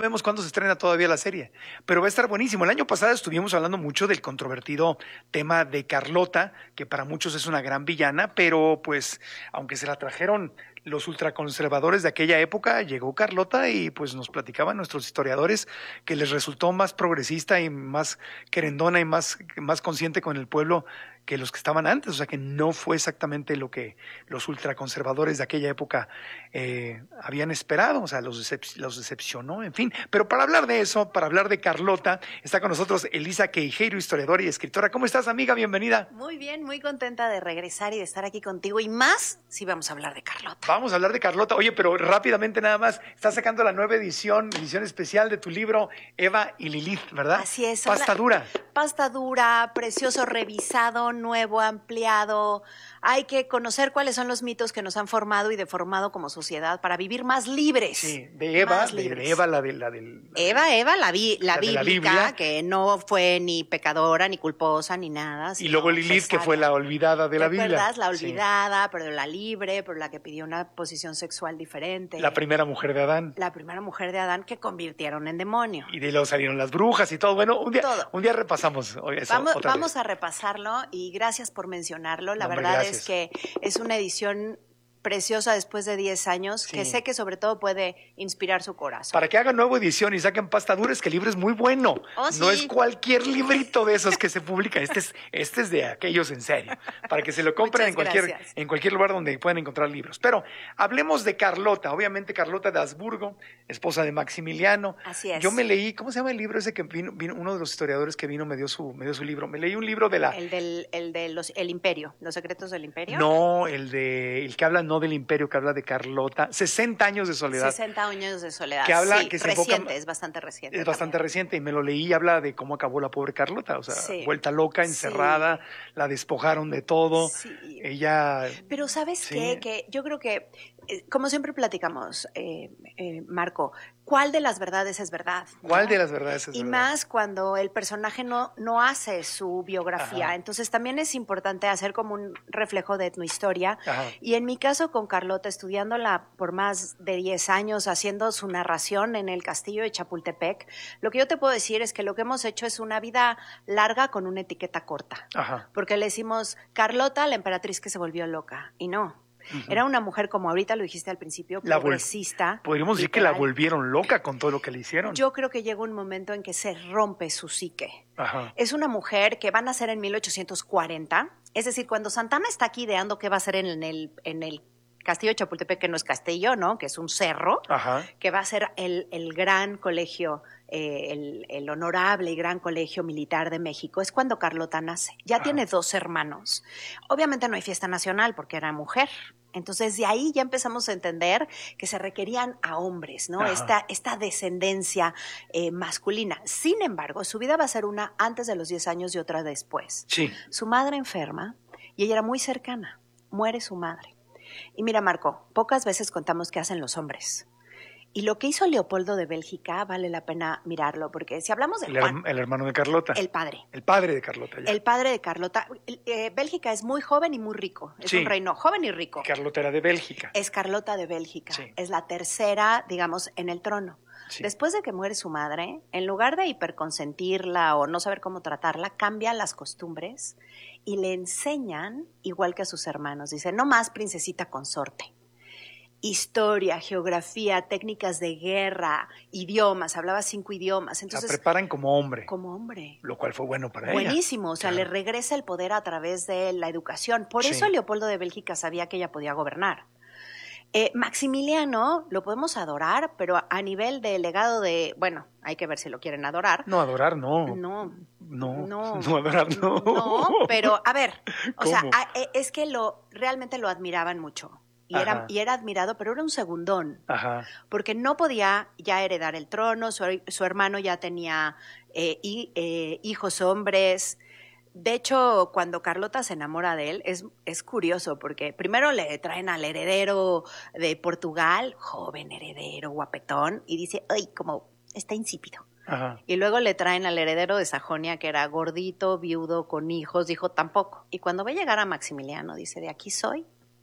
sabemos cuándo se estrena todavía la serie, pero va a estar buenísimo. El año pasado estuvimos hablando mucho del controvertido tema de Carlota, que para muchos es una gran villana, pero pues aunque se la trajeron los ultraconservadores de aquella época, llegó Carlota y pues nos platicaban nuestros historiadores que les resultó más progresista y más querendona y más consciente con el pueblo que los que estaban antes, o sea que no fue exactamente lo que los ultraconservadores de aquella época habían esperado, o sea, los decepcionó, en fin. Pero para hablar de eso, para hablar de Carlota, está con nosotros Elisa Queijeiro, historiadora y escritora. ¿Cómo estás, amiga? Bienvenida. Muy bien, muy contenta de regresar y de estar aquí contigo, y más si vamos a hablar de Carlota. Vamos a hablar de Carlota. Oye, pero rápidamente nada más, estás sacando la nueva edición especial de tu libro Eva y Lilith, ¿verdad? Así es. Pasta dura. Pasta dura, precioso, revisado, nuevo, ampliado. Hay que conocer cuáles son los mitos que nos han formado y deformado como sociedad para vivir más libres. Sí, de Eva, de Eva, la bíblica, que no fue ni pecadora, ni culposa, ni nada. Y luego Lilith, que fue la olvidada de la Biblia. ¿Verdad? La olvidada, sí. Pero la libre, pero la que pidió una posición sexual diferente. La primera mujer de Adán. La primera mujer de Adán que convirtieron en demonio. Y de luego salieron las brujas y todo. Bueno, un día repasamos eso. Vamos a repasarlo y gracias por mencionarlo. La verdad es que es una edición preciosa después de 10 años, sí, que sé que sobre todo puede inspirar su corazón. Para que hagan nueva edición y saquen pasta dura, es que el libro es muy bueno. Oh, sí. No es cualquier librito de esos que se publican. Este es de aquellos en serio. Para que se lo compren en cualquier lugar donde puedan encontrar libros. Pero hablemos de Carlota. Obviamente Carlota de Habsburgo, esposa de Maximiliano. Así es. Yo me leí, ¿cómo se llama el libro ese que vino uno de los historiadores que vino me dio su libro? Me leí un libro de la... El Imperio, Los secretos del Imperio. No, el que habla no del Imperio, que habla de Carlota, 60 años de soledad. 60 años de soledad, que habla, sí, que se reciente, es bastante reciente. Es bastante reciente, y me lo leí y habla de cómo acabó la pobre Carlota, o sea, sí, vuelta loca, encerrada, sí, la despojaron de todo, sí. Ella... Pero ¿sabes sí, qué? Que yo creo que, como siempre platicamos, Marco, ¿cuál de las verdades es verdad? ¿Cuál de las verdades es verdad? Y más cuando el personaje no hace su biografía. Ajá. Entonces también es importante hacer como un reflejo de tu historia. Ajá. Y en mi caso con Carlota, estudiándola por más de 10 años, haciendo su narración en el castillo de Chapultepec, lo que yo te puedo decir es que lo que hemos hecho es una vida larga con una etiqueta corta. Ajá. Porque le decimos Carlota, la emperatriz que se volvió loca. Y no. Uh-huh. Era una mujer, como ahorita lo dijiste al principio, progresista. Podríamos decir que la volvieron loca con todo lo que le hicieron. Yo creo que llega un momento en que se rompe su psique. Ajá. Es una mujer que va a nacer en 1840, es decir, cuando Santana está aquí ideando qué va a hacer en el Castillo de Chapultepec, que no es castillo, ¿no? Que es un cerro, ajá, que va a ser el gran colegio, el honorable y gran colegio militar de México. Es cuando Carlota nace. Ya ajá, tiene 2 hermanos. Obviamente no hay fiesta nacional porque era mujer. Entonces, de ahí ya empezamos a entender que se requerían a hombres, ¿no? Esta descendencia masculina. Sin embargo, su vida va a ser una antes de los 10 años y otra después. Sí. Su madre enferma y ella era muy cercana. Muere su madre. Y mira, Marco, pocas veces contamos qué hacen los hombres. Y lo que hizo Leopoldo de Bélgica vale la pena mirarlo, porque si hablamos de Juan... El hermano de Carlota. El padre. El padre de Carlota. Ya. El padre de Carlota. Bélgica es muy joven y muy rico. Es un reino joven y rico. Y Carlota era de Bélgica. Es Carlota de Bélgica. Sí. Es la tercera, digamos, en el trono. Sí. Después de que muere su madre, en lugar de hiperconsentirla o no saber cómo tratarla, cambia las costumbres y le enseñan, igual que a sus hermanos, dice, no más princesita consorte. Historia, geografía, técnicas de guerra, idiomas, hablaba 5 idiomas. Entonces, la preparan como hombre. Como hombre. Lo cual fue bueno para ella. Buenísimo, o sea, claro, le regresa el poder a través de la educación. Por eso Leopoldo de Bélgica sabía que ella podía gobernar. Maximiliano lo podemos adorar, pero a nivel de legado de, bueno, hay que ver si lo quieren adorar. No, adorar no. No, adorar no. No, pero a ver, o sea, es que realmente lo admiraban mucho. Y era admirado, pero era un segundón. Ajá. Porque no podía ya heredar el trono, su hermano ya tenía hijos hombres. De hecho, cuando Carlota se enamora de él, es curioso, porque primero le traen al heredero de Portugal, joven heredero, guapetón, y dice, ¡ay, como está insípido! Ajá. Y luego le traen al heredero de Sajonia, que era gordito, viudo, con hijos, dijo tampoco. Y cuando ve llegar a Maximiliano, dice, de aquí soy,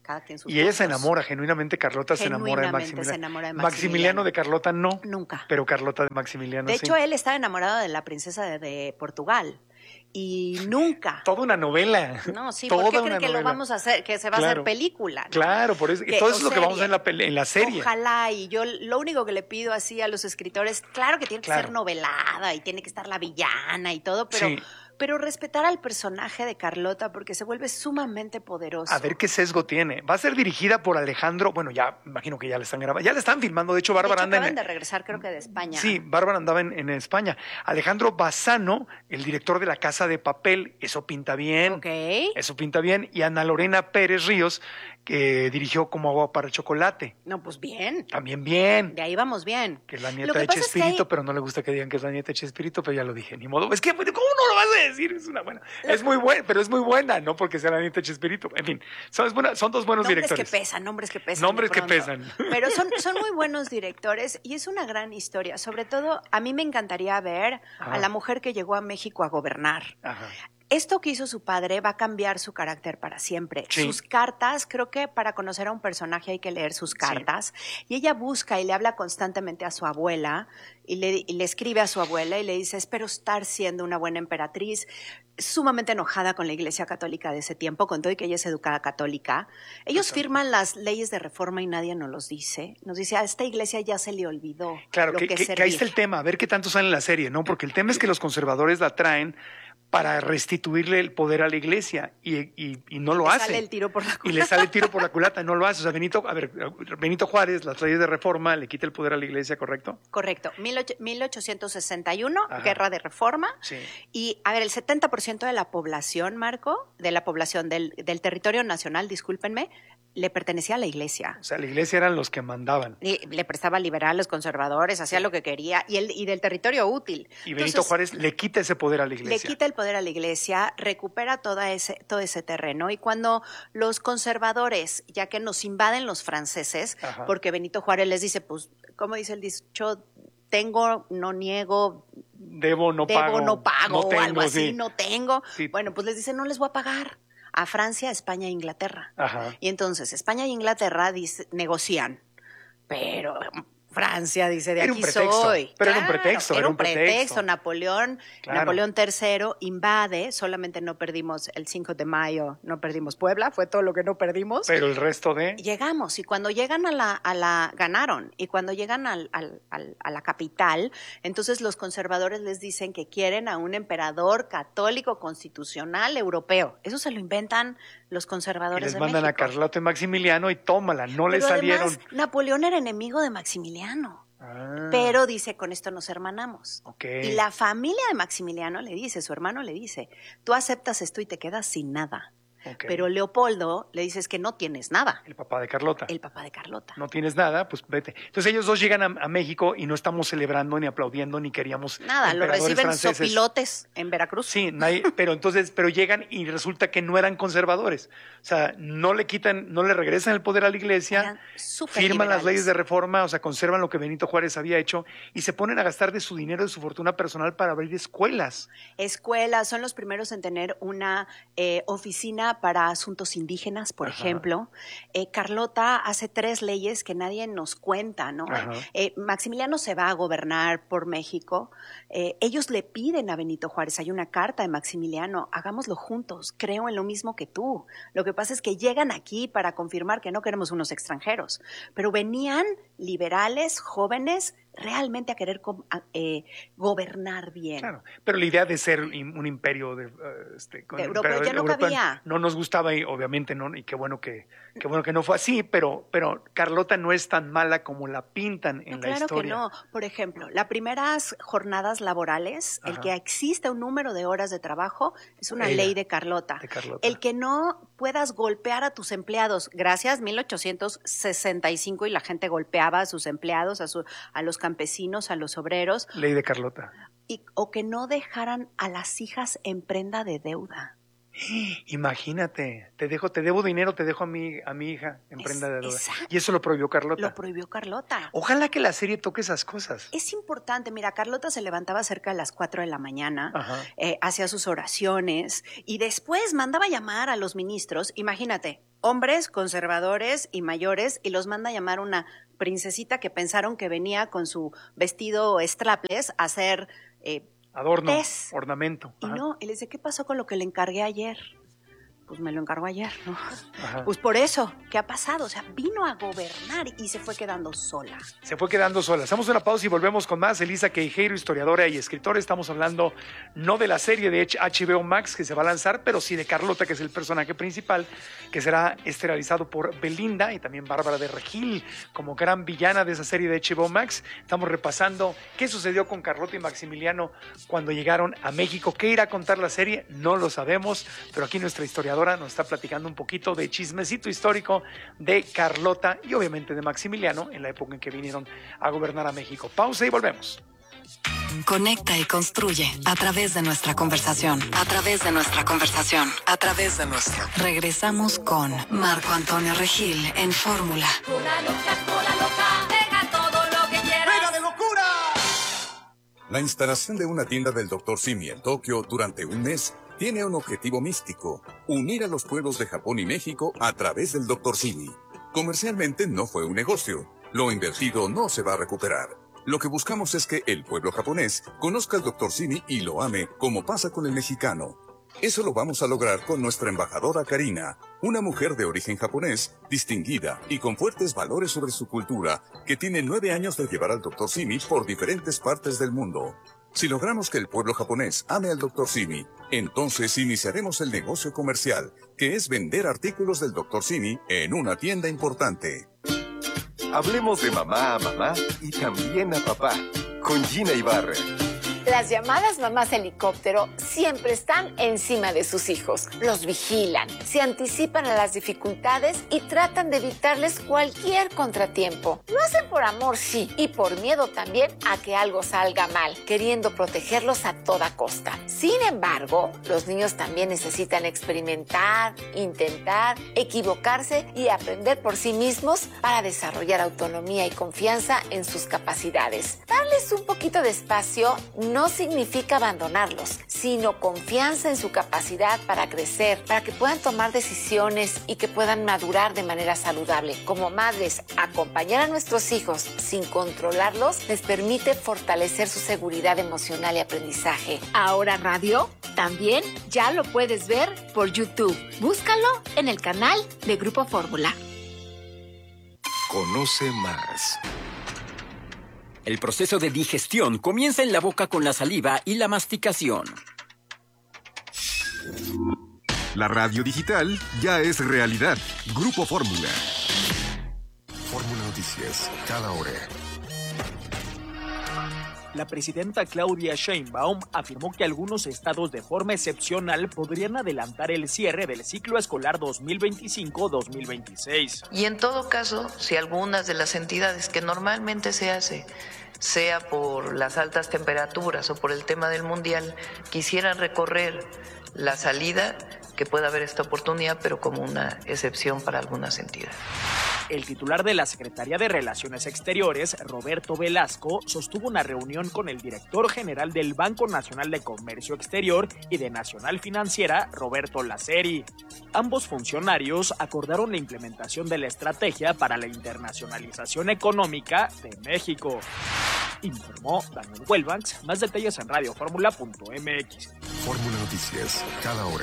cada quien sus Y ella gustos. se enamora, genuinamente Carlota se enamora de Maximiliano. Se enamora de Maximiliano de Carlota no. Nunca. Pero Carlota de Maximiliano de sí. hecho, él estaba enamorado de la princesa de Portugal. Y nunca. Toda una novela. No, sí, Toda ¿por qué creen que novela. lo vamos a hacer, que se va a hacer película? ¿No? Claro, por eso. Todo eso es lo que vamos a ver en la serie. Ojalá, y yo lo único que le pido así a los escritores, claro que tiene que ser novelada y tiene que estar la villana y todo, pero respetar al personaje de Carlota porque se vuelve sumamente poderoso. A ver qué sesgo tiene. Va a ser dirigida por Alejandro, bueno, ya imagino que ya la están grabando, ya la están filmando, de hecho Bárbara anda acaban de regresar creo que de España. Sí, Bárbara andaba en España. Alejandro Bassano, el director de La Casa de Papel, eso pinta bien. Ok. Eso pinta bien. Y Ana Lorena Pérez Ríos, que dirigió Como agua para el chocolate. No, pues bien. También bien. De ahí vamos bien. Que es la nieta de Chespirito, pero no le gusta que digan que es la nieta de Chespirito, pero ya lo dije, ni modo. Es que, ¿cómo no lo vas a decir? Es una buena. Es muy buena, pero es muy buena, no porque sea la nieta de Chespirito. En fin, son dos buenos directores. Nombres que pesan. Nombres que pesan. Pero son muy buenos directores y es una gran historia. Sobre todo, a mí me encantaría ver a la mujer que llegó a México a gobernar. Ajá. Esto que hizo su padre va a cambiar su carácter para siempre. Sí. Sus cartas, creo que para conocer a un personaje hay que leer sus cartas. Sí. Y ella busca y le habla constantemente a su abuela y le escribe a su abuela y le dice, espero estar siendo una buena emperatriz, sumamente enojada con la Iglesia Católica de ese tiempo, con todo y que ella es educada católica. Ellos firman las leyes de reforma y nadie nos los dice. Nos dice, a esta iglesia ya se le olvidó. Claro, que ahí está el tema, a ver qué tanto sale en la serie, ¿no? Porque el tema es que los conservadores la traen para restituirle el poder a la iglesia y no lo hace. Y le sale el tiro por la culata. Y le sale el tiro por la culata, no lo hace. O sea, Benito Juárez, las leyes de reforma, le quita el poder a la iglesia, ¿correcto? Correcto. 1861, Guerra de Reforma. Sí. Y, a ver, el 70% de la población, Marco, de la población del territorio nacional, discúlpenme, le pertenecía a la iglesia. O sea, la iglesia eran los que mandaban. Le prestaba liberales, conservadores, hacía lo que quería, y del territorio útil. Y Benito Juárez le quita ese poder a la iglesia. Le quita el poder a la iglesia, recupera todo ese terreno. Y cuando los conservadores, ya que nos invaden los franceses, porque Benito Juárez les dice, pues, ¿cómo dice el dicho? Tengo, no niego. Debo, no pago. No pago, no tengo, o algo así, sí. no tengo. Sí. Bueno, pues les dice, no les voy a pagar. A Francia, España e Inglaterra. Ajá. Y entonces España e Inglaterra negocian, pero Francia dice, de aquí soy. Pero era un pretexto. Era un pretexto. Napoleón III invade, solamente no perdimos el 5 de mayo, no perdimos Puebla, fue todo lo que no perdimos. Pero el resto de... Llegamos, y cuando llegan ganaron, y cuando llegan a la capital, entonces los conservadores les dicen que quieren a un emperador católico constitucional europeo. Eso se lo inventan los conservadores de México. Les mandan a Carlota y Maximiliano y tómala, no le salieron. Además, Napoleón era enemigo de Maximiliano. Pero dice, con esto nos hermanamos. Okay. Y la familia de Maximiliano le dice, su hermano le dice, tú aceptas esto y te quedas sin nada. Okay. Pero Leopoldo le dice, es que no tienes nada. El papá de Carlota. El papá de Carlota. No tienes nada, pues vete. Entonces ellos dos llegan a México y no estamos celebrando, ni aplaudiendo, ni queríamos nada, lo reciben franceses. sopilotes en Veracruz. Sí, pero llegan y resulta que no eran conservadores. O sea, no le regresan el poder a la iglesia, firman las leyes de reforma, o sea, conservan lo que Benito Juárez había hecho y se ponen a gastar de su dinero, de su fortuna personal para abrir escuelas. Escuelas, son los primeros en tener una oficina para asuntos indígenas, por ejemplo. Carlota hace 3 leyes que nadie nos cuenta, ¿no? Maximiliano se va a gobernar por México. Ellos le piden a Benito Juárez, hay una carta de Maximiliano, hagámoslo juntos, creo en lo mismo que tú. Lo que pasa es que llegan aquí para confirmar que no queremos unos extranjeros, pero venían liberales, jóvenes, realmente a querer gobernar bien. Claro, pero la idea de ser un imperio de europeo ya no cabía. No nos gustaba y obviamente no, y qué bueno que no fue así, pero Carlota no es tan mala como la pintan en la historia. Claro que no. Por ejemplo, las primeras jornadas laborales, el que exista un número de horas de trabajo, es una ley de Carlota. El que no puedas golpear a tus empleados, gracias 1865 y la gente golpeaba a sus empleados, a los campesinos, a los obreros. Ley de Carlota. O que no dejaran a las hijas en prenda de deuda. Imagínate, te debo dinero, te dejo a mi hija en prenda de deuda. Y eso lo prohibió Carlota. Lo prohibió Carlota. Ojalá que la serie toque esas cosas. Es importante. Mira, Carlota se levantaba cerca de las 4 de la mañana, hacía sus oraciones y después mandaba llamar a los ministros. Imagínate, hombres conservadores y mayores, y los manda a llamar una princesita que pensaron que venía con su vestido strapless a hacer adorno, ornamento. Y no, y le dice, ¿qué pasó con lo que le encargué ayer? Pues me lo encargó ayer, ¿no? Pues por eso, ¿qué ha pasado? O sea, vino a gobernar y se fue quedando sola. Se fue quedando sola. Hacemos una pausa y volvemos con más. Elisa Queijeiro, historiadora y escritora. Estamos hablando no de la serie de HBO Max que se va a lanzar, pero sí de Carlota, que es el personaje principal, que será estelarizado por Belinda y también Bárbara de Regil como gran villana de esa serie de HBO Max. Estamos repasando qué sucedió con Carlota y Maximiliano cuando llegaron a México. ¿Qué irá a contar la serie? No lo sabemos, pero aquí nuestra historiadora nos está platicando un poquito de chismecito histórico de Carlota y obviamente de Maximiliano en la época en que vinieron a gobernar a México. Pausa y volvemos. Conecta y construye a través de nuestra conversación. A través de nuestra conversación. A través de nuestra. Regresamos con Marco Antonio Regil en Fórmula. Una loca, deja todo lo que quieras. ¡Pega de locura! La instalación de una tienda del Dr. Simi en Tokio durante un mes tiene un objetivo místico: unir a los pueblos de Japón y México a través del Dr. Simi. Comercialmente no fue un negocio. Lo invertido no se va a recuperar. Lo que buscamos es que el pueblo japonés conozca al Dr. Simi y lo ame, como pasa con el mexicano. Eso lo vamos a lograr con nuestra embajadora Karina, una mujer de origen japonés, distinguida y con fuertes valores sobre su cultura, que tiene 9 años de llevar al Dr. Simi por diferentes partes del mundo. Si logramos que el pueblo japonés ame al Dr. Simi, entonces iniciaremos el negocio comercial, que es vender artículos del Dr. Simi en una tienda importante. Hablemos de mamá a mamá y también a papá, con Gina Ibarra. Las llamadas mamás helicóptero siempre están encima de sus hijos. Los vigilan, se anticipan a las dificultades y tratan de evitarles cualquier contratiempo. Lo hacen por amor, sí, y por miedo también a que algo salga mal, queriendo protegerlos a toda costa. Sin embargo, los niños también necesitan experimentar, intentar, equivocarse y aprender por sí mismos para desarrollar autonomía y confianza en sus capacidades. Darles un poquito de espacio no significa abandonarlos, sino confianza en su capacidad para crecer, para que puedan tomar decisiones y que puedan madurar de manera saludable. Como madres, acompañar a nuestros hijos sin controlarlos les permite fortalecer su seguridad emocional y aprendizaje. Ahora Radio también ya lo puedes ver por YouTube. Búscalo en el canal de Grupo Fórmula. Conoce más. El proceso de digestión comienza en la boca con la saliva y la masticación. La radio digital ya es realidad. Grupo Fórmula. Fórmula Noticias, cada hora. La presidenta Claudia Sheinbaum afirmó que algunos estados de forma excepcional podrían adelantar el cierre del ciclo escolar 2025-2026. Y en todo caso, si algunas de las entidades que normalmente se hace, sea por las altas temperaturas o por el tema del mundial, quisieran recorrer la salida, que pueda haber esta oportunidad, pero como una excepción para algunas entidades. El titular de la Secretaría de Relaciones Exteriores, Roberto Velasco, sostuvo una reunión con el director general del Banco Nacional de Comercio Exterior y de Nacional Financiera, Roberto Laceri. Ambos funcionarios acordaron la implementación de la estrategia para la internacionalización económica de México. Informó Daniel Huelvanx. Más detalles en radioformula.mx. Fórmula Noticias, cada hora.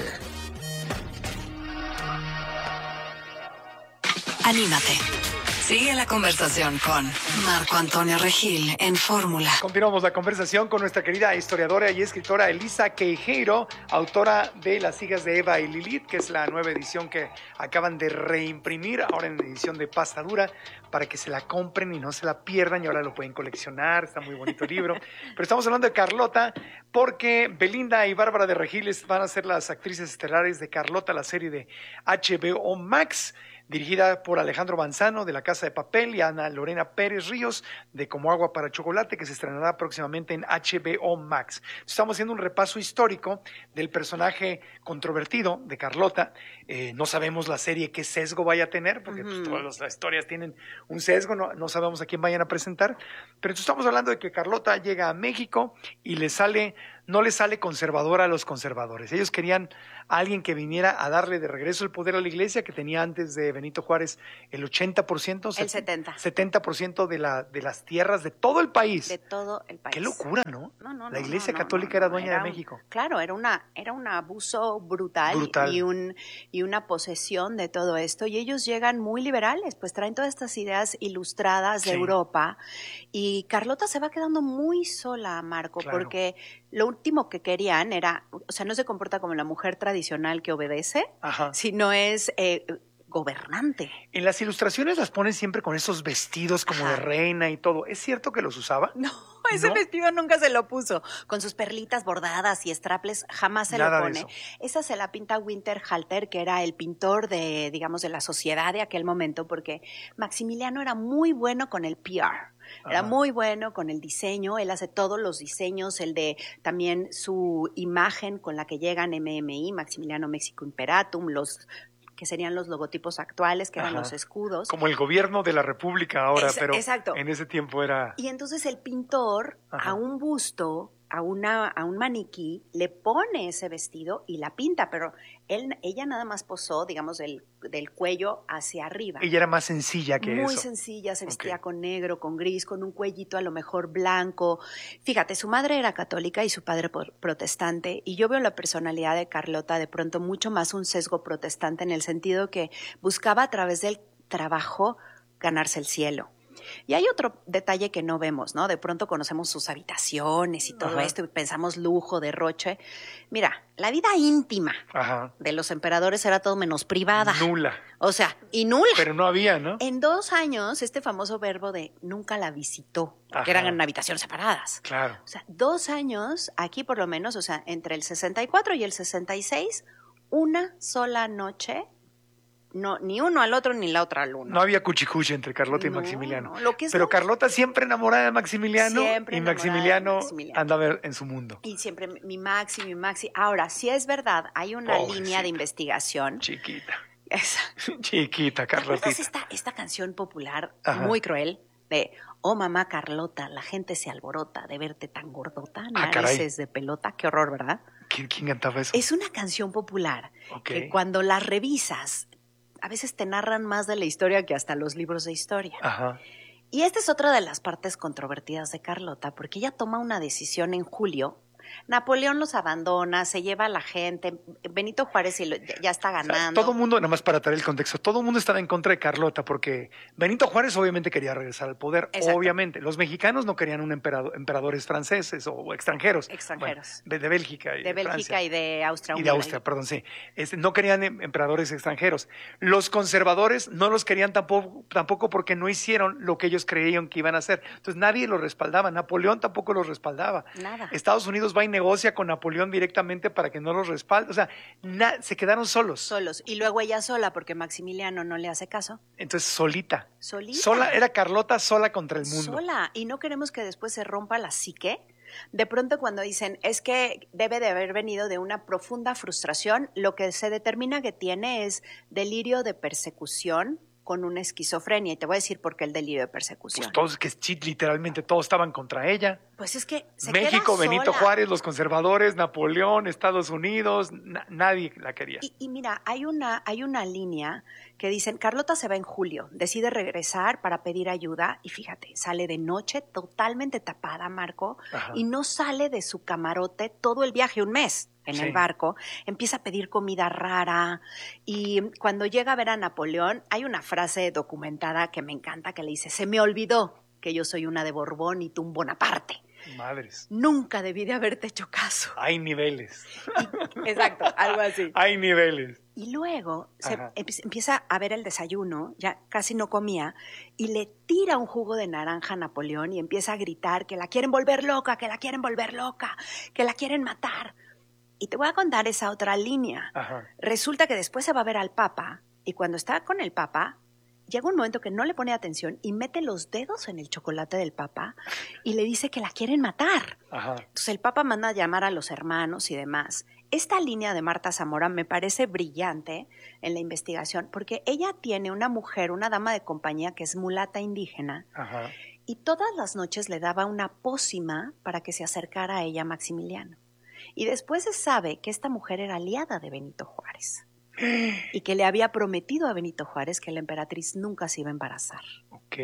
Anímate. Sigue la conversación con Marco Antonio Regil en Fórmula. Continuamos la conversación con nuestra querida historiadora y escritora Elisa Queijeiro, autora de Las hijas de Eva y Lilith, que es la nueva edición que acaban de reimprimir, ahora en edición de pasta dura, para que se la compren y no se la pierdan, y ahora lo pueden coleccionar. Está muy bonito el libro. Pero estamos hablando de Carlota porque Belinda y Bárbara de Regil van a ser las actrices estelares de Carlota, la serie de HBO Max. dirigida por Alejandro Manzano de La Casa de Papel y Ana Lorena Pérez Ríos de Como Agua para Chocolate, que se estrenará próximamente en HBO Max. Estamos haciendo un repaso histórico del personaje controvertido de Carlota. No sabemos la serie qué sesgo vaya a tener, porque pues, todas las historias tienen un sesgo, no sabemos a quién vayan a presentar, pero estamos hablando de que Carlota llega a México y no le sale conservadora a los conservadores. Ellos querían a alguien que viniera a darle de regreso el poder a la iglesia, que tenía antes de Benito Juárez el 80%, el 70% de las tierras de todo el país. De todo el país. Qué locura, ¿no? No, la iglesia católica era dueña de México. Claro, era un abuso brutal. Y una posesión de todo esto. Y ellos llegan muy liberales, pues traen todas estas ideas ilustradas de Europa. Y Carlota se va quedando muy sola, Marco, porque lo último que querían era, o sea, no se comporta como la mujer tradicional que obedece, sino es gobernante. En las ilustraciones las ponen siempre con esos vestidos como de reina y todo. ¿Es cierto que los usaba? No, ese vestido nunca se lo puso. Con sus perlitas bordadas y straples jamás se lo pone. Esa se la pinta Winterhalter, que era el pintor de, digamos, de la sociedad de aquel momento, porque Maximiliano era muy bueno con el PR. Era muy bueno con el diseño, él hace todos los diseños, el de también su imagen con la que llegan MMI, Maximiliano México Imperatum, los que serían los logotipos actuales, que eran los escudos. Como el gobierno de la República ahora, pero en ese tiempo era... Y entonces el pintor a un busto, a un maniquí, le pone ese vestido y la pinta, pero ella nada más posó, digamos, del cuello hacia arriba. Ella era más sencilla que eso. Muy sencilla, se vestía con negro, con gris, con un cuellito a lo mejor blanco. Fíjate, su madre era católica y su padre protestante, y yo veo la personalidad de Carlota de pronto mucho más un sesgo protestante, en el sentido que buscaba a través del trabajo ganarse el cielo. Y hay otro detalle que no vemos, ¿no? De pronto conocemos sus habitaciones y todo esto y pensamos lujo, derroche. Mira, la vida íntima de los emperadores era todo menos privada. Nula. O sea, y nula. Pero no había, ¿no? En 2 años, este famoso verbo de nunca la visitó, que eran en habitaciones separadas. Claro. O sea, 2 años, aquí por lo menos, o sea, entre el 64 y el 66, una sola noche. No, ni uno al otro ni la otra al uno. No había cuchicuchi entre Carlota y Maximiliano. Pero Carlota siempre enamorada de Maximiliano y Maximiliano andaba en su mundo. Y siempre mi Maxi. Ahora, si es verdad, hay una línea de investigación. Chiquita. Exacto. Chiquita, Carlotita. Esta canción popular muy cruel de "Oh mamá Carlota, la gente se alborota de verte tan gordota, narices de pelota"? Qué horror, ¿verdad? ¿Quién cantaba eso? Es una canción popular que cuando la revisas a veces te narran más de la historia que hasta los libros de historia. Y esta es otra de las partes controvertidas de Carlota, porque ella toma una decisión en julio. Napoleón los abandona, se lleva a la gente, Benito Juárez ya está ganando. O sea, todo el mundo, nada más para traer el contexto, todo el mundo estaba en contra de Carlota, porque Benito Juárez obviamente quería regresar al poder, obviamente. Los mexicanos no querían emperadores franceses o extranjeros. Extranjeros. Bueno, de Bélgica y de Bélgica y de Austria. Y de Austria, perdón, sí. No querían emperadores extranjeros. Los conservadores no los querían tampoco porque no hicieron lo que ellos creían que iban a hacer. Entonces nadie los respaldaba, Napoleón tampoco los respaldaba. Nada. Estados Unidos va y negocia con Napoleón directamente para que no los respalde. O sea, se quedaron solos. Y luego ella sola, porque Maximiliano no le hace caso. Entonces, solita. Sola. Era Carlota sola contra el mundo. Sola. Y no queremos que después se rompa la psique. De pronto cuando dicen, es que debe de haber venido de una profunda frustración, lo que se determina que tiene es delirio de persecución con una esquizofrenia. Y te voy a decir por qué el delirio de persecución. Pues literalmente todos estaban contra ella. Pues es que México, queda Benito sola. Juárez, los conservadores, Napoleón, Estados Unidos, nadie la quería. Y mira, hay una línea que dicen, Carlota se va en julio, decide regresar para pedir ayuda y fíjate, sale de noche totalmente tapada, Marco, y no sale de su camarote todo el viaje, un mes. En el barco, empieza a pedir comida rara y cuando llega a ver a Napoleón, hay una frase documentada que me encanta que le dice, se me olvidó que yo soy una de Borbón y tú un Bonaparte. Madres. Nunca debí de haberte hecho caso. Hay niveles. Exacto, algo así. Hay niveles. Y luego empieza a ver el desayuno, ya casi no comía, y le tira un jugo de naranja a Napoleón y empieza a gritar que la quieren volver loca, que la quieren volver loca, que la quieren matar. Y te voy a contar esa otra línea. Resulta que después se va a ver al Papa Y cuando está con el Papa, llega un momento que no le pone atención y mete los dedos en el chocolate del Papa y le dice que la quieren matar. Ajá. Entonces el Papa manda a llamar a los hermanos y demás. Esta línea de Marta Zamora me parece brillante en la investigación porque ella tiene una mujer, una dama de compañía que es mulata indígena. Ajá. Y todas las noches le daba una pócima para que se acercara a ella Maximiliano. Y después se sabe que esta mujer era aliada de Benito Juárez y que le había prometido a Benito Juárez que la emperatriz nunca se iba a embarazar. Ok.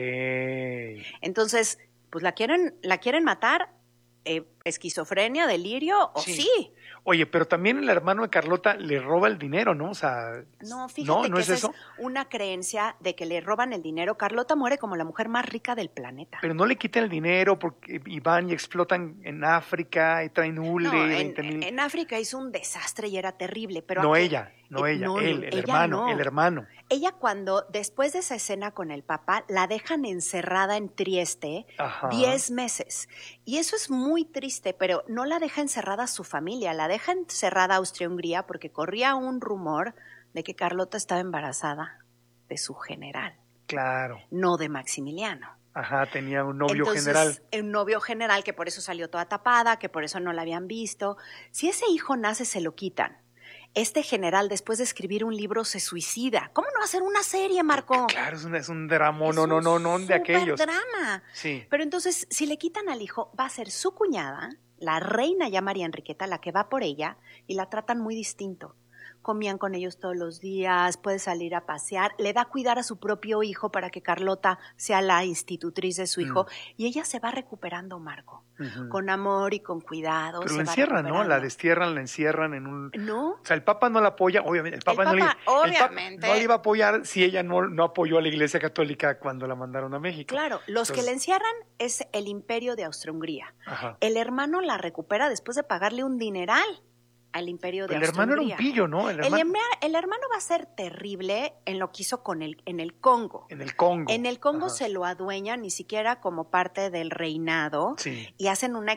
Entonces, pues la quieren matar, esquizofrenia, delirio, o sí. Oye, pero también el hermano de Carlota le roba el dinero, ¿no? O sea, no, fíjate ¿no que es esa eso? es una creencia de que le roban el dinero. Carlota muere como la mujer más rica del planeta. Pero no le quitan el dinero porque van y explotan en África y traen hule. No, 20,000. en África hizo un desastre y era terrible. Pero No aquí, ella, el ella hermano, no. el hermano. Ella cuando, después de esa escena con el Papa, la dejan encerrada en Trieste 10 meses. Y eso es muy triste, pero no la deja encerrada su familia, la deja encerrada Austria-Hungría porque corría un rumor de que Carlota estaba embarazada de su general. Claro. No de Maximiliano. Ajá, tenía un novio Entonces, general. Un novio general que por eso salió toda tapada, que por eso no la habían visto. Si ese hijo nace, se lo quitan. Este general, después de escribir un libro, se suicida. ¿Cómo no hacer una serie, Marco? Claro, es un drama, no, de aquellos. Es un drama. Sí. Pero entonces, si le quitan al hijo, va a ser su cuñada, la reina ya María Enriqueta, la que va por ella, y la tratan muy distinto. Comían con ellos todos los días, puede salir a pasear, le da a cuidar a su propio hijo para que Carlota sea la institutriz de su hijo, y ella se va recuperando, Marco, con amor y con cuidado. Pero la encierran, ¿no? La destierran, la encierran en un... ¿No? O sea, el Papa no la apoya, obviamente. El Papa no le iba a apoyar si ella no apoyó a la Iglesia Católica cuando la mandaron a México. Claro, los que la encierran es el Imperio de Austria-Hungría. El hermano la recupera después de pagarle un dineral al Imperio de Austria-Hungría. El hermano era un pillo, ¿no? El hermano va a ser terrible en lo que hizo en el Congo. En el Congo. En el Congo se lo adueñan ni siquiera como parte del reinado y hacen una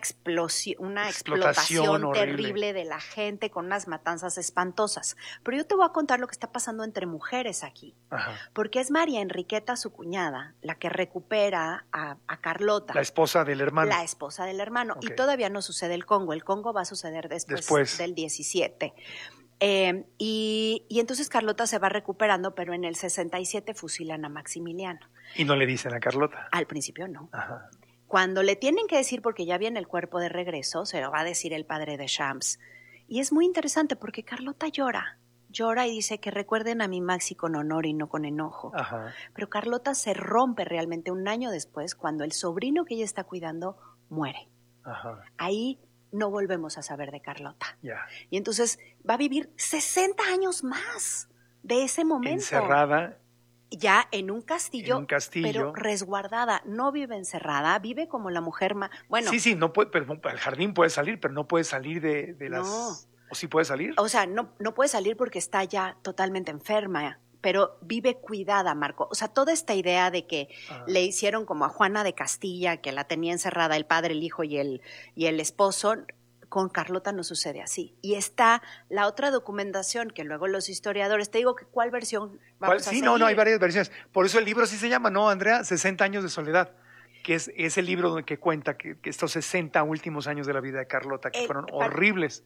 explotación terrible de la gente con unas matanzas espantosas. Pero yo te voy a contar lo que está pasando entre mujeres aquí. Porque es María Enriqueta, su cuñada, la que recupera a Carlota. La esposa del hermano. La esposa del hermano. Okay. Y todavía no sucede el Congo. El Congo va a suceder después. Del 17. Y entonces Carlota se va recuperando, pero en el 67 fusilan a Maximiliano. ¿Y no le dicen a Carlota? Al principio no. Cuando le tienen que decir, porque ya viene el cuerpo de regreso, se lo va a decir el padre de Champs. Y es muy interesante porque Carlota llora y dice que recuerden a mi Maxi con honor y no con enojo. Pero Carlota se rompe realmente un año después cuando el sobrino que ella está cuidando muere. Ahí no volvemos a saber de Carlota. Y entonces va a vivir 60 años más de ese momento. Encerrada. Ya en un castillo, pero resguardada. No vive encerrada, vive como la mujer más... Bueno, sí, no puede, pero al jardín puede salir, pero no puede salir de las... No. ¿O sí puede salir? O sea, no puede salir porque está ya totalmente enferma, pero vive cuidada, Marco. O sea, toda esta idea de que le hicieron como a Juana de Castilla, que la tenía encerrada el padre, el hijo y el esposo, con Carlota no sucede así. Y está la otra documentación que luego los historiadores, te digo que cuál versión vamos a seguir. No, hay varias versiones. Por eso el libro así se llama, ¿no, Andrea? 60 años de soledad, que es el libro que cuenta que estos 60 últimos años de la vida de Carlota, que fueron horribles.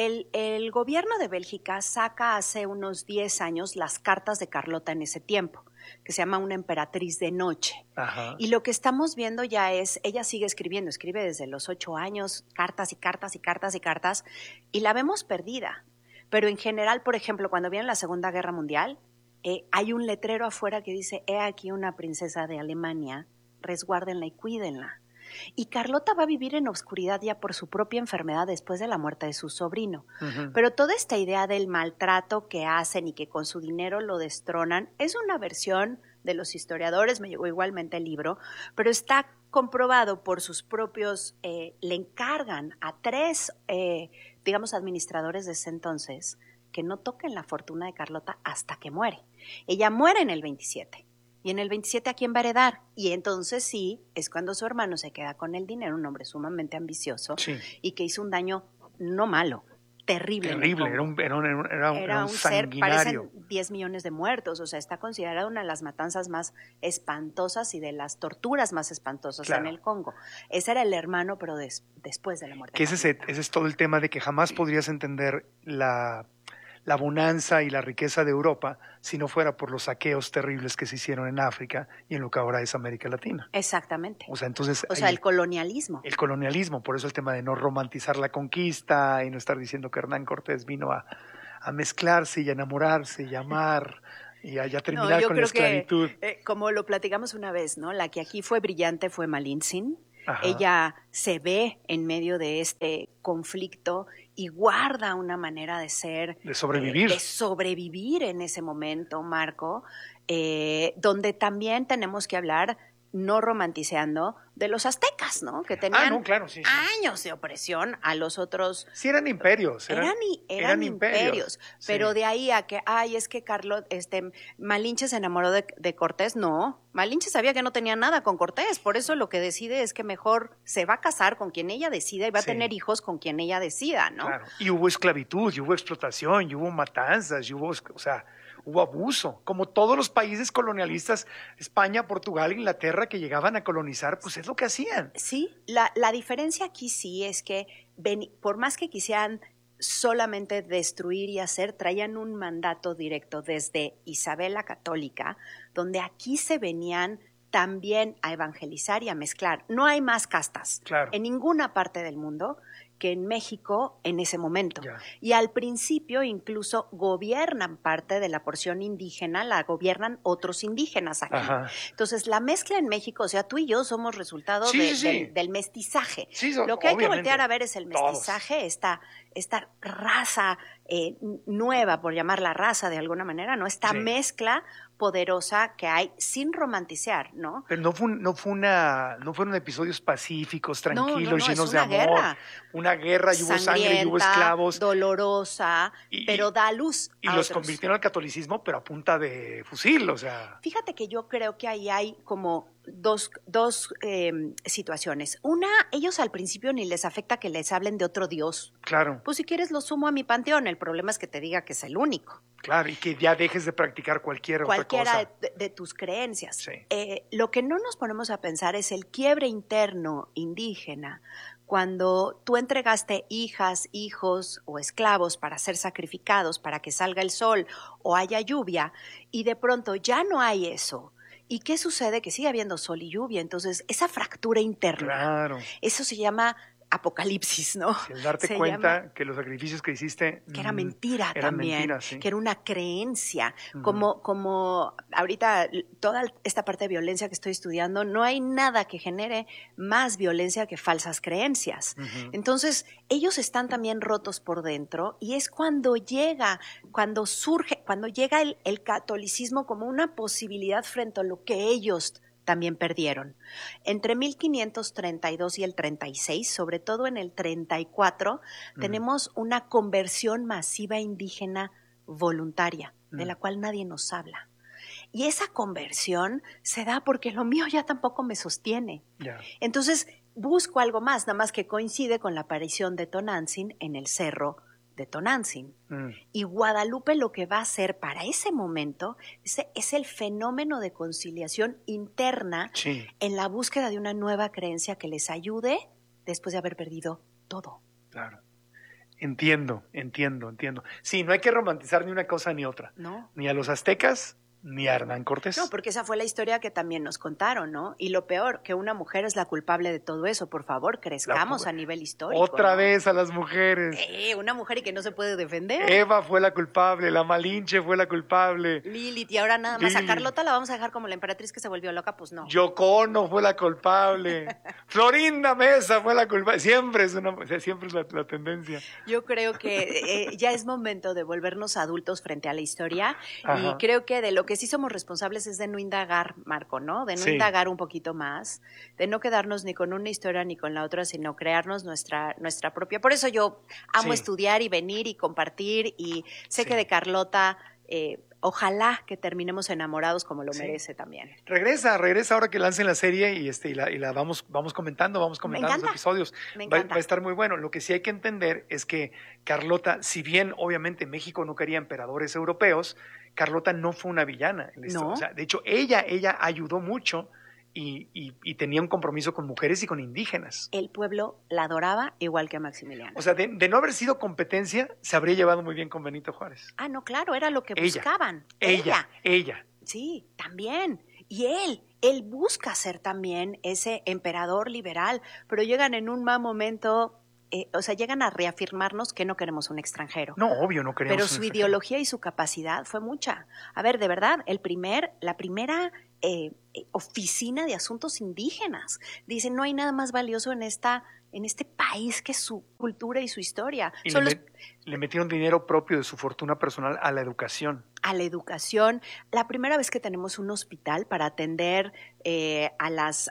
El gobierno de Bélgica saca hace unos 10 años las cartas de Carlota en ese tiempo, que se llama Una emperatriz de noche. Y lo que estamos viendo ya es, ella sigue escribiendo, escribe desde los 8 años, cartas y cartas y cartas y cartas, y la vemos perdida. Pero en general, por ejemplo, cuando viene la Segunda Guerra Mundial, hay un letrero afuera que dice, he aquí una princesa de Alemania, resguárdenla y cuídenla. Y Carlota va a vivir en obscuridad ya por su propia enfermedad después de la muerte de su sobrino. Pero toda esta idea del maltrato que hacen y que con su dinero lo destronan es una versión de los historiadores, me llegó igualmente el libro, pero está comprobado por sus propios, le encargan a 3, digamos, administradores de ese entonces que no toquen la fortuna de Carlota hasta que muere. Ella muere en el 27. Y en el 27, ¿a quién va a heredar? Y entonces sí, es cuando su hermano se queda con el dinero, un hombre sumamente ambicioso y que hizo un daño no malo, terrible. Terrible, era un ser, sanguinario. parecen 10 millones de muertos, o sea, está considerada una de las matanzas más espantosas y de las torturas más espantosas en el Congo. Ese era el hermano, pero después de la muerte. Que ese es todo el tema de que jamás podrías entender la bonanza y la riqueza de Europa si no fuera por los saqueos terribles que se hicieron en África y en lo que ahora es América Latina. Exactamente. O sea, entonces... el colonialismo. El colonialismo, por eso el tema de no romantizar la conquista y no estar diciendo que Hernán Cortés vino a mezclarse y a enamorarse y a amar y a terminar con la esclavitud. Como lo platicamos una vez, ¿no? La que aquí fue brillante fue Malintzin. Ajá. Ella se ve en medio de este conflicto y guarda una manera de ser. De sobrevivir. De sobrevivir en ese momento, Marco, donde también tenemos que hablar, no romanticeando, de los aztecas, ¿no? Que tenían años de opresión a los otros. Sí, eran imperios. Eran imperios. Pero de ahí a que, es que Malinche se enamoró de Cortés, no. Malinche sabía que no tenía nada con Cortés, por eso lo que decide es que mejor se va a casar con quien ella decida y va a tener hijos con quien ella decida, ¿no? Claro. Y hubo esclavitud, y hubo explotación, y hubo matanzas, y hubo abuso, como todos los países colonialistas, España, Portugal, Inglaterra, que llegaban a colonizar, pues es lo que hacían. Sí, la diferencia aquí sí es que por más que quisieran solamente destruir y hacer, traían un mandato directo desde Isabel la Católica, donde aquí se venían también a evangelizar y a mezclar. No hay más castas en ninguna parte del mundo que en México en ese momento. Y al principio incluso gobiernan parte de la porción indígena, la gobiernan otros indígenas aquí. Ajá. Entonces la mezcla en México, o sea, tú y yo somos resultado del mestizaje. Sí, lo que hay que voltear a ver es el mestizaje, esta raza nueva, por llamarla raza de alguna manera, ¿no? Esta mezcla poderosa que hay sin romantizar, ¿no? Pero no fueron episodios pacíficos, tranquilos, llenos de amor. Guerra. Una guerra, y hubo sangre, y hubo esclavos. Dolorosa, pero da luz y los convirtieron al catolicismo, pero a punta de fusil, o sea. Fíjate que yo creo que ahí hay como dos situaciones. Una, ellos al principio ni les afecta que les hablen de otro Dios. Claro. Pues si quieres lo sumo a mi panteón, el problema es que te diga que es el único. Claro, y que ya dejes de practicar cualquiera otra cosa. De tus creencias. Sí. Lo que no nos ponemos a pensar es el quiebre interno indígena. Cuando tú entregaste hijas, hijos o esclavos para ser sacrificados, para que salga el sol o haya lluvia, y de pronto ya no hay eso. ¿Y qué sucede? Que sigue habiendo sol y lluvia. Entonces, esa fractura interna, eso se llama apocalipsis, ¿no? El darte cuenta que los sacrificios que hiciste que era mentira eran también, mentiras, sí. Que era una creencia, como ahorita toda esta parte de violencia que estoy estudiando, no hay nada que genere más violencia que falsas creencias. Entonces, ellos están también rotos por dentro y es cuando llega el catolicismo como una posibilidad frente a lo que ellos también perdieron. Entre 1532 y el 36, sobre todo en el 34, tenemos una conversión masiva indígena voluntaria, de la cual nadie nos habla. Y esa conversión se da porque lo mío ya tampoco me sostiene. Entonces, busco algo más, nada más que coincide con la aparición de Tonantzin en el cerro de Tonantzin. Y Guadalupe lo que va a hacer para ese momento es el fenómeno de conciliación interna en la búsqueda de una nueva creencia que les ayude después de haber perdido todo. Claro. Entiendo. Sí, no hay que romantizar ni una cosa ni otra. No. Ni a los aztecas, ni a Hernán Cortés. No, porque esa fue la historia que también nos contaron, ¿no? Y lo peor, que una mujer es la culpable de todo eso. Por favor, crezcamos a nivel histórico. Otra vez a las mujeres. Una mujer y que no se puede defender. Eva fue la culpable, la Malinche fue la culpable. Lilith, y ahora nada más a Carlota la vamos a dejar como la emperatriz que se volvió loca, pues no. Yoko Ono fue la culpable. Florinda Mesa fue la culpable. Siempre es la tendencia. Yo creo que ya es momento de volvernos adultos frente a la historia. Y creo que de lo que sí somos responsables es de no indagar, Marco, ¿no? De no indagar un poquito más, de no quedarnos ni con una historia ni con la otra, sino crearnos nuestra propia. Por eso yo amo estudiar y venir y compartir, y sé que de Carlota Ojalá que terminemos enamorados como lo merece también. Regresa ahora que lancen la serie y la vamos comentando los episodios. Va a estar muy bueno. Lo que sí hay que entender es que Carlota, si bien obviamente México no quería emperadores europeos, Carlota no fue una villana. No. O sea, de hecho, ella ayudó mucho y tenía un compromiso con mujeres y con indígenas. El pueblo la adoraba igual que a Maximiliano. O sea, de no haber sido competencia, se habría llevado muy bien con Benito Juárez. Ah, no, claro, era lo que buscaban. Ella. Sí, también. Y él busca ser también ese emperador liberal, pero llegan en un mal momento... llegan a reafirmarnos que no queremos un extranjero. No, obvio, no queremos pero un su extranjero. ideología y su capacidad fue mucha. A ver, de verdad, la primera oficina de asuntos indígenas. Dicen, no hay nada más valioso en este país que su cultura y su historia. Y le metieron dinero propio de su fortuna personal a la educación. A la educación. La primera vez que tenemos un hospital para atender a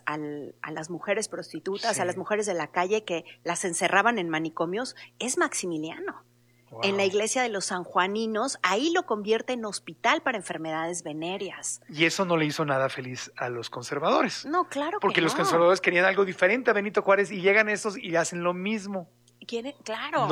las mujeres prostitutas, Sí. a las mujeres de la calle que las encerraban en manicomios, es Maximiliano. Wow. En la iglesia de los sanjuaninos, ahí lo convierte en hospital para enfermedades venéreas. Y eso no le hizo nada feliz a los conservadores. No, claro Porque que los no. conservadores querían algo diferente a Benito Juárez y llegan estos y hacen lo mismo. Claro.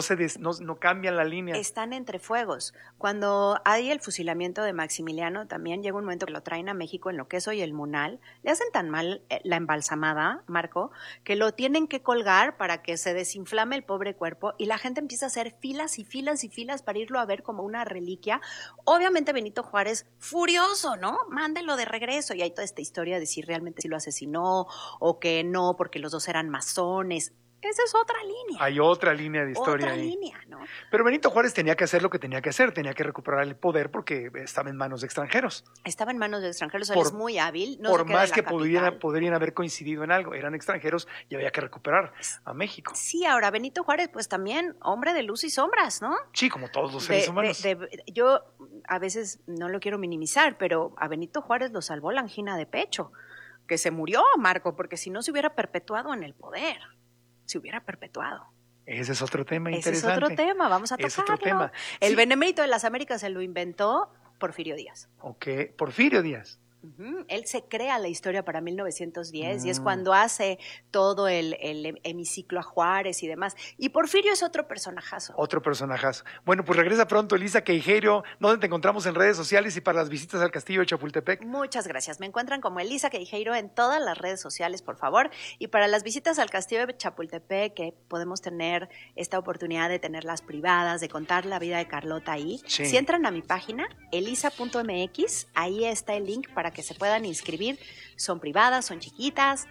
No cambian la línea. Están entre fuegos. Cuando hay el fusilamiento de Maximiliano, también llega un momento que lo traen a México en lo que es hoy el Munal. Le hacen tan mal la embalsamada, Marco, que lo tienen que colgar para que se desinflame el pobre cuerpo y la gente empieza a hacer filas y filas y filas para irlo a ver como una reliquia. Obviamente Benito Juárez, furioso, ¿no? Mándelo de regreso. Y hay toda esta historia de si realmente sí lo asesinó o que no, porque los dos eran masones. Esa es otra línea. Hay otra línea de historia Otra ahí. línea, ¿no? Pero Benito Juárez tenía que hacer lo que tenía que hacer, tenía que recuperar el poder porque estaba en manos de extranjeros. Estaba en manos de extranjeros, él es muy hábil. No por se queda más en la que capital. podrían haber coincidido en algo, eran extranjeros y había que recuperar a México. Sí, ahora Benito Juárez, pues también hombre de luz y sombras, ¿no? Sí, como todos los seres humanos. Yo a veces no lo quiero minimizar, pero a Benito Juárez lo salvó la angina de pecho, que se murió, Marco, porque si no se hubiera perpetuado en el poder. Se hubiera perpetuado. Ese es otro tema Ese interesante. es otro tema, vamos a tocarlo. Es otro tema. El Sí. Benemérito de las Américas se lo inventó Porfirio Díaz. Ok, Porfirio Díaz. Él se crea la historia para 1910 y es cuando hace todo el hemiciclo a Juárez y demás. Y Porfirio es otro personajazo. Otro personajazo. Bueno, pues regresa pronto Elisa Queijeiro. ¿Dónde te encontramos en redes sociales y para las visitas al Castillo de Chapultepec? Muchas gracias. Me encuentran como Elisa Queijeiro en todas las redes sociales, por favor. Y para las visitas al Castillo de Chapultepec, que podemos tener esta oportunidad de tenerlas privadas, de contar la vida de Carlota ahí. Sí. Si entran a mi página, elisa.mx, ahí está el link para que se puedan inscribir. Son privadas, son chiquitas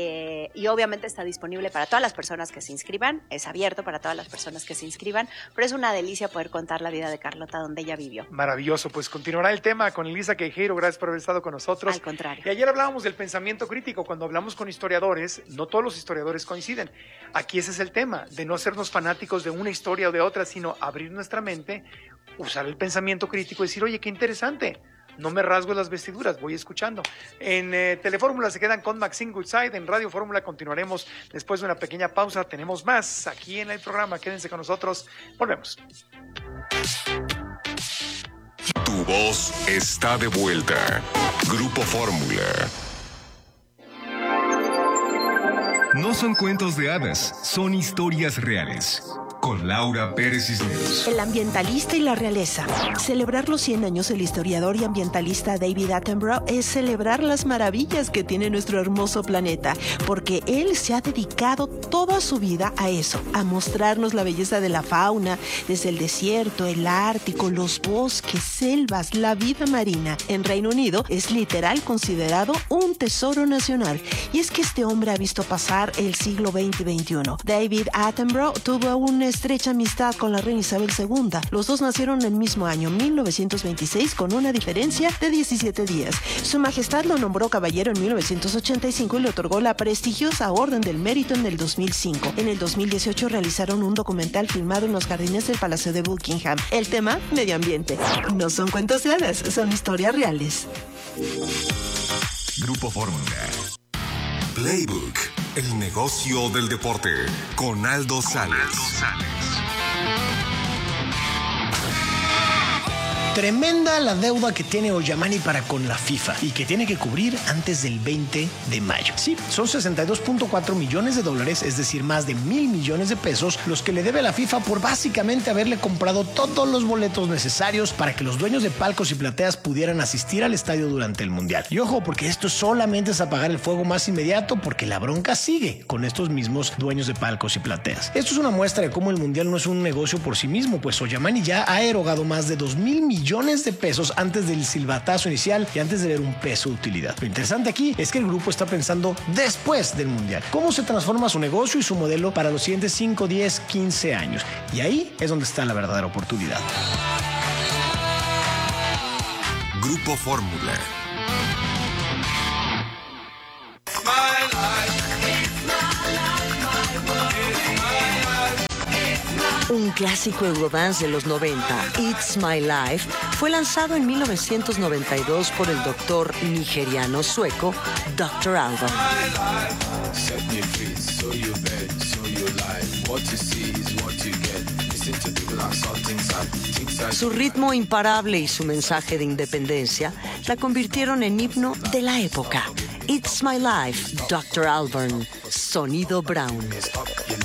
y obviamente está disponible para todas las personas que se inscriban. Es abierto para todas las personas que se inscriban, pero es una delicia poder contar la vida de Carlota donde ella vivió. Maravilloso, pues continuará el tema con Elisa Queijeiro. Gracias por haber estado con nosotros. Al contrario. Y ayer hablábamos del pensamiento crítico. Cuando hablamos con historiadores, no todos los historiadores coinciden. Aquí ese es el tema, de no sernos fanáticos de una historia o de otra, sino abrir nuestra mente, usar el pensamiento crítico y decir, oye, qué interesante. No me rasgo las vestiduras, voy escuchando. En Telefórmula se quedan con Maxine Goodside. En Radio Fórmula continuaremos después de una pequeña pausa. Tenemos más aquí en el programa. Quédense con nosotros. Volvemos. Tu voz está de vuelta. Grupo Fórmula. No son cuentos de hadas, son historias reales. Con Laura Pérez Cisneros. El ambientalista y la realeza. Celebrar los 100 años del historiador y ambientalista David Attenborough es celebrar las maravillas que tiene nuestro hermoso planeta, porque él se ha dedicado toda su vida a eso, a mostrarnos la belleza de la fauna, desde el desierto, el Ártico, los bosques, selvas, la vida marina. En Reino Unido es literal considerado un tesoro nacional. Y es que este hombre ha visto pasar el siglo XX y XXI. David Attenborough tuvo una estrecha amistad con la reina Isabel II. Los dos nacieron en el mismo año, 1926, con una diferencia de 17 días. Su Majestad lo nombró caballero en 1985 y le otorgó la prestigiosa Orden del Mérito en el 2005. En el 2018 realizaron un documental filmado en los jardines del Palacio de Buckingham. El tema, medio ambiente. No son cuentos de hadas, son historias reales. Grupo Fórmula. Playbook, el negocio del deporte, con Aldo Sales. Tremenda la deuda que tiene Oyamani para con la FIFA y que tiene que cubrir antes del 20 de mayo. Sí, son $62.4 millones, es decir, más de 1,000 millones de pesos, los que le debe a la FIFA por básicamente haberle comprado todos los boletos necesarios para que los dueños de palcos y plateas pudieran asistir al estadio durante el Mundial. Y ojo, porque esto solamente es apagar el fuego más inmediato, porque la bronca sigue con estos mismos dueños de palcos y plateas. Esto es una muestra de cómo el Mundial no es un negocio por sí mismo, pues Oyamani ya ha erogado más de 2,000 millones de pesos antes del silbatazo inicial y antes de ver un peso de utilidad. Lo interesante aquí es que el grupo está pensando después del Mundial. ¿Cómo se transforma su negocio y su modelo para los siguientes 5, 10, 15 años? Y ahí es donde está la verdadera oportunidad. Grupo Fórmula. Un clásico Eurodance de los 90, It's My Life, fue lanzado en 1992 por el doctor nigeriano sueco Dr. Alban. Su ritmo imparable y su mensaje de independencia la convirtieron en himno de la época. It's My Life, Dr. Alban, Sonido Brown.